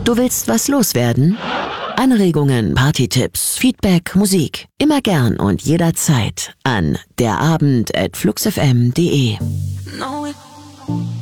Du willst was loswerden? Anregungen, Partytipps, Feedback, Musik. Immer gern und jederzeit an derabend@fluxfm.de.